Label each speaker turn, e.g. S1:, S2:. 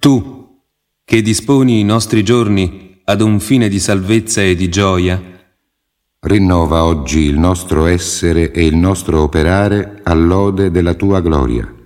S1: Tu, che disponi i nostri giorni ad un fine di salvezza e di gioia,
S2: rinnova oggi il nostro essere e il nostro operare all'ode della tua gloria.